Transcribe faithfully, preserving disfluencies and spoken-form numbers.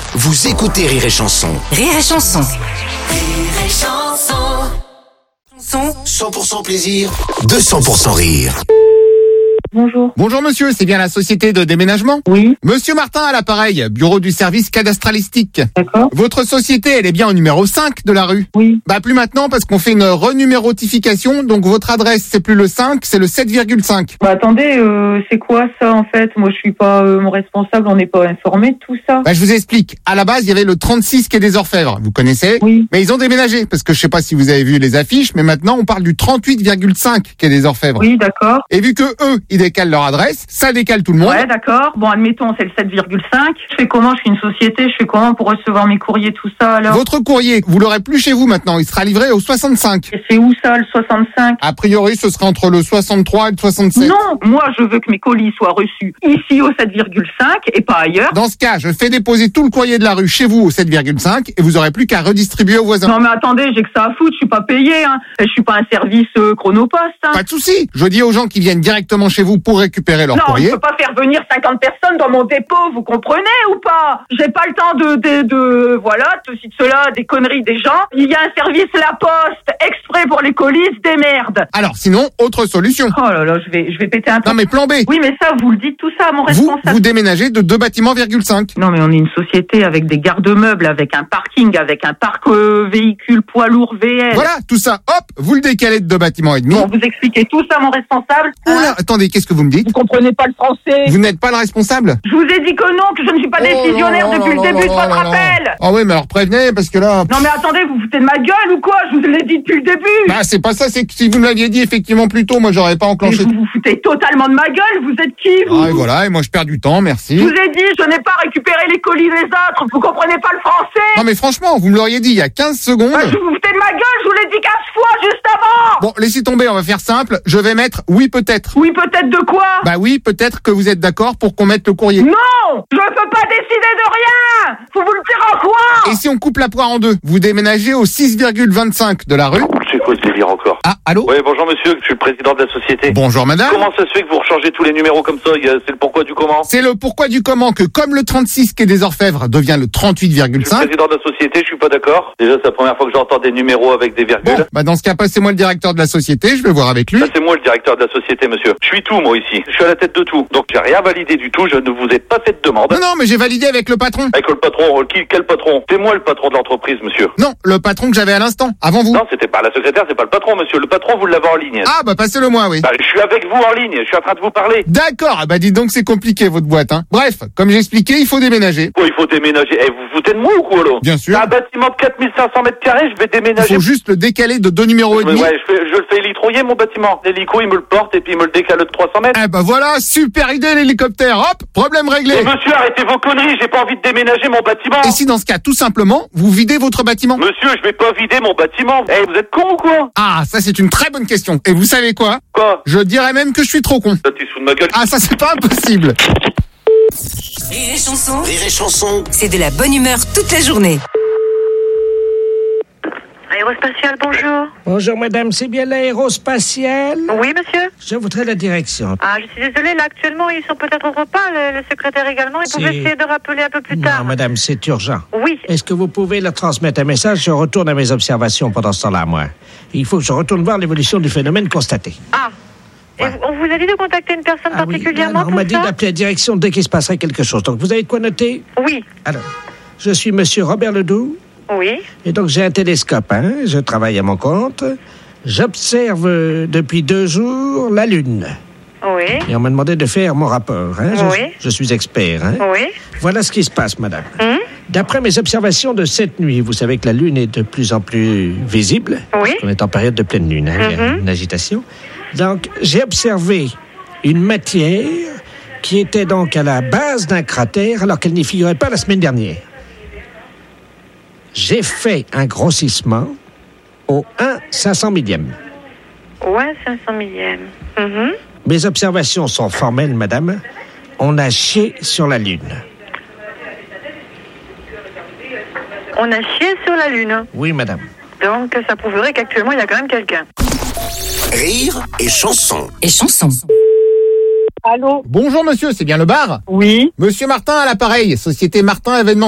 Vous écoutez Rire et Chanson. Rire et Chanson. Rire et Chanson. Chanson. cent pour cent plaisir, deux cents pour cent rire. Bonjour. Bonjour monsieur, c'est bien la société de déménagement ? Oui, Monsieur Martin à l'appareil, bureau du service cadastralistique. d'accord. Votre société, elle est bien au numéro cinq de la rue ? Oui. Bah plus maintenant parce qu'on fait une renumérotification, donc votre adresse c'est plus le cinq, c'est le sept virgule cinq. Bah attendez, euh, c'est quoi ça en fait? Moi je suis pas euh, mon responsable, on n'est pas informé de tout ça. Bah je vous explique, à la base il y avait le trente-six quai des Orfèvres, vous connaissez ? Oui. Mais ils ont déménagé, parce que je sais pas si vous avez vu les affiches, mais maintenant on parle du trente-huit virgule cinq quai des Orfèvres. Oui, d'accord. Et vu que eux, ils décalent leur adresse, ça décale tout le monde. Ouais, d'accord. Bon, admettons, c'est le sept virgule cinq. Je fais comment? Je suis une société, je fais comment pour recevoir mes courriers, tout ça alors? Votre courrier, vous l'aurez plus chez vous maintenant, il sera livré au soixante-cinq. Et c'est où ça, le soixante-cinq? A priori, ce sera entre le soixante-trois et le soixante-sept. Non, moi je veux que mes colis soient reçus ici au sept virgule cinq et pas ailleurs. Dans ce cas, je fais déposer tout le courrier de la rue chez vous au sept virgule cinq et vous aurez plus qu'à redistribuer aux voisins. Non mais attendez, j'ai que ça à foutre, je suis pas payé, hein. Je suis pas un service euh, chronopost, hein. Pas de souci. Je dis aux gens qui viennent directement chez vous pour récupérer leur Non, courrier. je peux pas faire venir cinquante personnes dans mon dépôt, vous comprenez ou pas? J'ai pas le temps de, de, de, voilà, de ceci, de cela, des conneries des gens. Il y a un service La Poste, exprès pour les colis, des merdes. Alors, sinon, autre solution. Oh là là, je vais, je vais péter un Non plomb. mais plan B. Oui, mais ça, vous le dites tout ça à mon Vous, responsable. vous déménagez de deux bâtiments virgule cinq. Non, mais on est une société avec des garde-meubles, avec un parking, avec un parc euh, véhicule poids lourd V L. Voilà, tout ça, hop, vous le décalez de deux bâtiments et demi. Bon, vous expliquez tout ça à mon responsable. Oula, attendez, qu'est-ce que vous me dites? Vous comprenez pas le français. Vous n'êtes pas le responsable? Je vous ai dit que non, que je ne suis pas décisionnaire Oh là là depuis là le début là de là votre là là. appel. Ah oui, mais alors prévenez, parce que là... Non mais attendez, vous vous foutez de ma gueule ou quoi? Je vous l'ai dit depuis le début. Bah c'est pas ça, c'est que si vous me l'aviez dit effectivement plus tôt, moi j'aurais pas Mais enclenché. vous vous foutez totalement de ma gueule, vous êtes qui vous? Ah et voilà, et moi je perds du temps, merci. Je vous ai dit, je n'ai pas récupéré les colis des autres, vous comprenez pas le français? Non mais franchement, vous me l'auriez dit il y a quinze secondes. Bah, je vous foutez de ma gueule, je vous l'ai dit quinze fois juste avant. Bon, laissez tomber, on va faire simple. Je vais mettre oui peut-être. Oui, peut-être de quoi? Bah oui, peut-être que vous êtes d'accord pour qu'on mette le courrier. Non, je peux pas décider de rien. Faut vous le dire en quoi? Et si on coupe la poire en deux, vous déménagez au six virgule vingt-cinq de la rue. C'est quoi ce délire encore? Ah, allô? Oui, bonjour monsieur, je suis le président de la société. Bonjour madame. Comment ça se fait que vous rechangez tous les numéros comme ça? Il y a- C'est le pourquoi du comment? C'est le pourquoi du comment que comme le trente-six quai des Orfèvres devient le trente-huit virgule Je suis le cinq. président de la société, je suis pas d'accord. Déjà, c'est la première fois que j'entends des numéros avec des virgules. Bon, bah dans ce cas, passez-moi le directeur de la société, je vais voir avec lui. Ça, c'est moi le directeur de la société, monsieur. Je suis tout, moi, ici. Je suis à la tête de tout. Donc, j'ai rien validé du tout. Je ne vous ai pas fait de demande. Non, non, mais j'ai validé avec le patron. Avec le patron, qui, quel patron? C'est moi le patron de l'entreprise, monsieur. Non, le patron que j'avais à l'instant, avant vous. Non, c'était pas la secrétaire, c'est pas le patron, monsieur. Le patron, vous l'avez en ligne. Ah, bah passez-le moi, oui. Bah, je suis avec vous en ligne. Je suis en train de vous parler. D'accord, ah bah dites donc c'est compliqué votre boîte, hein. Bref, comme j'expliquais, il faut déménager. Quoi, il faut déménager? Eh, vous vous foutez de moi ou quoi, là? Bien sûr. C'est un bâtiment de quatre mille cinq cents mètres carrés, je vais Il déménager. faut juste le décaler de deux numéros et Ouais, demi. ouais, je, fais, je le fais hélitroyer, mon bâtiment. L'hélico, il me le porte et puis il me le décale de trois cents mètres. Eh bah voilà, super idée l'hélicoptère, hop, problème réglé. Mais monsieur, arrêtez vos conneries, j'ai pas envie de déménager mon bâtiment. Et si dans ce cas, tout simplement, vous videz votre bâtiment? Monsieur, je vais pas vider mon bâtiment. Eh, vous êtes con ou quoi? Ah, ça c'est une très bonne question. Et vous savez quoi? Quoi? Je dirais même que je suis trop con. Toi, tu te fous de ma gueule? Ah, ça c'est pas impossible. Rire et Chanson. Rire et Chanson, C'est de la bonne humeur toute la journée. Aérospatiale, bonjour. Bonjour madame, c'est bien l'aérospatiale? Oui, monsieur. Je voudrais la direction. Ah, je suis désolée, là, actuellement, ils sont peut-être au repas, le, le secrétaire également. Ils C'est- pouvaient essayer de rappeler un peu plus Non tard. madame, c'est urgent. Oui. Est-ce que vous pouvez leur transmettre un message? Je retourne à mes observations pendant ce temps-là, moi. Il faut que je retourne voir l'évolution du phénomène constaté. Ah. Et Ouais. vous- on vous a dit de contacter une personne Ah oui, particulièrement alors, on pour m'a dit ça? d'appeler la direction dès qu'il se passerait quelque chose. Donc vous avez de quoi noter? Oui. Alors, je suis monsieur Robert Ledoux. Oui. Et donc j'ai un télescope, hein, je travaille à mon compte. J'observe euh, depuis deux jours la Lune. Oui. Et on m'a demandé de faire mon rapport. Hein. Je, Oui. je suis expert. Hein. Oui. Voilà ce qui se passe, madame. Hum? D'après mes observations de cette nuit, vous savez que la Lune est de plus en plus visible. Oui. On est en période de pleine Lune, hein, il y a Mhm. une agitation. Donc, j'ai observé une matière qui était donc à la base d'un cratère alors qu'elle n'y figurait pas la semaine dernière. J'ai fait un grossissement au un cinq cents millième. Ouais, cinq cents millième. Mhm. Mes observations sont formelles, madame. On a chié sur la Lune. On a chié sur la Lune. Oui, madame. Donc, ça prouverait qu'actuellement, il y a quand même quelqu'un. Rire et Chanson. Et Chanson. Allô? Bonjour monsieur, c'est bien le bar? Oui. Monsieur Martin à l'appareil, société Martin événement.